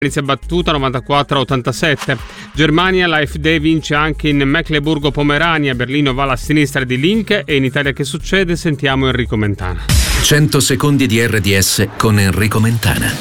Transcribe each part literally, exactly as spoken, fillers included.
inizia battuta novantaquattro a ottantasette. Germania, la F D vince anche in Mecklenburgo-Pomerania, Berlino va alla sinistra di Link e in Italia che succede? Sentiamo Enrico Mentana. cento secondi di R D S con Enrico Mentana.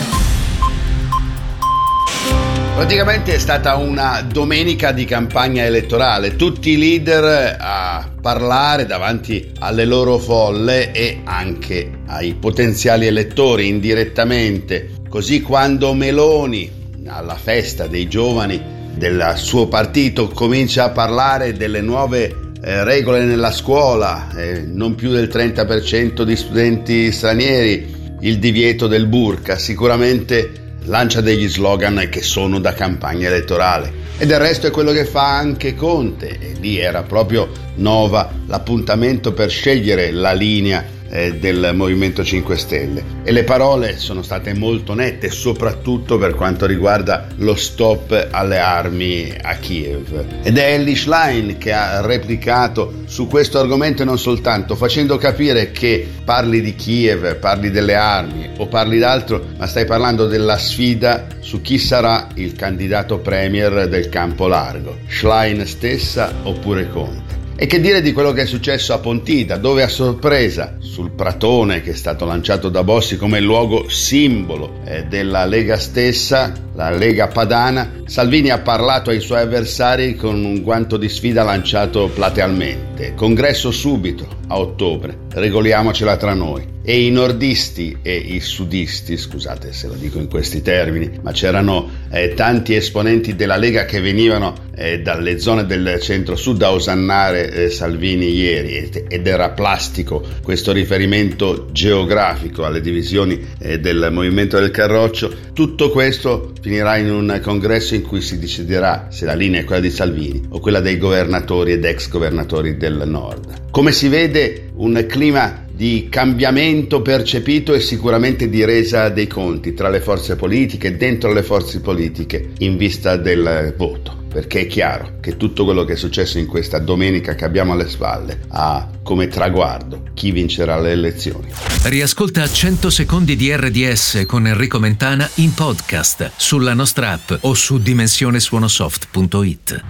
Praticamente è stata una domenica di campagna elettorale, tutti i leader a parlare davanti alle loro folle e anche ai potenziali elettori indirettamente. Così quando Meloni, alla festa dei giovani del suo partito, comincia a parlare delle nuove eh, regole nella scuola, eh, non più del trenta per cento di studenti stranieri, il divieto del burqa, sicuramente lancia degli slogan che sono da campagna elettorale. E del resto è quello che fa anche Conte, e lì era proprio Nova l'appuntamento per scegliere la linea eh, del Movimento cinque Stelle. E le parole sono state molto nette, soprattutto per quanto riguarda lo stop alle armi a Kiev. Ed è Elly Schlein che ha replicato su questo argomento, e non soltanto, facendo capire che parli di Kiev, parli delle armi o parli d'altro, ma stai parlando della sfida su chi sarà il candidato premier del campo largo, Schlein stessa oppure Conte. E che dire di quello che è successo a Pontida, dove a sorpresa, sul pratone che è stato lanciato da Bossi come luogo simbolo eh, della Lega stessa, la Lega Padana, Salvini ha parlato ai suoi avversari con un guanto di sfida lanciato platealmente. Congresso subito, a ottobre, regoliamocela tra noi. E i nordisti e i sudisti, scusate se lo dico in questi termini, ma c'erano eh, tanti esponenti della Lega che venivano eh, dalle zone del centro-sud a osannare eh, Salvini ieri, ed era plastico questo riferimento geografico alle divisioni eh, del Movimento del Carroccio. Tutto questo finirà in un congresso in cui si deciderà se la linea è quella di Salvini o quella dei governatori ed ex governatori del nord. Come si vede, un clima di cambiamento percepito e sicuramente di resa dei conti tra le forze politiche, dentro le forze politiche, in vista del voto. Perché è chiaro che tutto quello che è successo in questa domenica che abbiamo alle spalle ha come traguardo chi vincerà le elezioni. Riascolta cento secondi di R D S con Enrico Mentana in podcast sulla nostra app o su dimensione suonosoft punto it.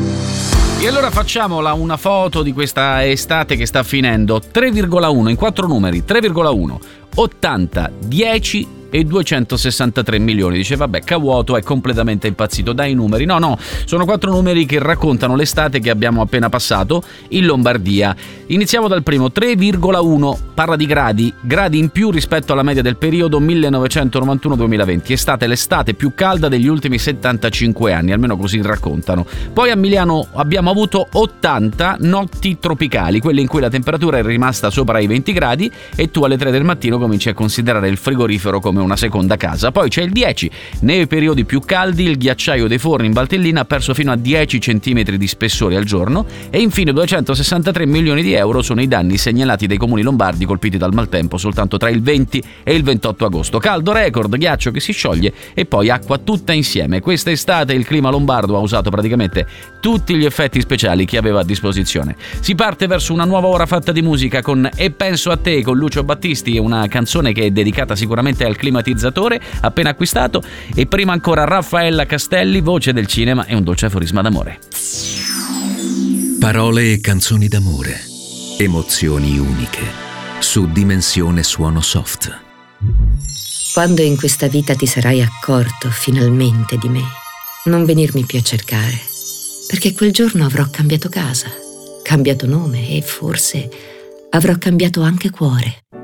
E allora facciamola una foto di questa estate che sta finendo. Tre virgola uno in quattro numeri, tre virgola uno, ottanta, dieci e duecentosessantatré milioni. Dice vabbè, Cavuoto è completamente impazzito dai numeri. No no, sono quattro numeri che raccontano l'estate che abbiamo appena passato in Lombardia. Iniziamo dal primo, tre virgola uno, parla di gradi, gradi in più rispetto alla media del periodo millenovecentonovantuno duemilaventi. È stata l'estate più calda degli ultimi settantacinque anni, almeno così raccontano. Poi a Milano abbiamo avuto ottanta notti tropicali, quelle in cui la temperatura è rimasta sopra i venti gradi e tu alle tre del mattino cominci a considerare il frigorifero come una seconda casa. Poi c'è il dieci, nei periodi più caldi il ghiacciaio dei forni in Valtellina ha perso fino a dieci centimetri di spessore al giorno. E infine duecentosessantatré milioni di euro sono i danni segnalati dai comuni lombardi colpiti dal maltempo soltanto tra il venti e il ventotto agosto. Caldo record, ghiaccio che si scioglie e poi acqua tutta insieme. Quest'estate il clima lombardo ha usato praticamente tutti gli effetti speciali che aveva a disposizione. Si parte verso una nuova ora fatta di musica con E penso a te con Lucio Battisti, una canzone che è dedicata sicuramente al climatizzatore appena acquistato, e prima ancora Raffaella Castelli, voce del cinema e un dolce aforisma d'amore. Parole e canzoni d'amore, emozioni uniche, su Dimensione Suono Soft. Quando in questa vita ti sarai accorto finalmente di me, non venirmi più a cercare, perché quel giorno avrò cambiato casa, cambiato nome e forse avrò cambiato anche cuore.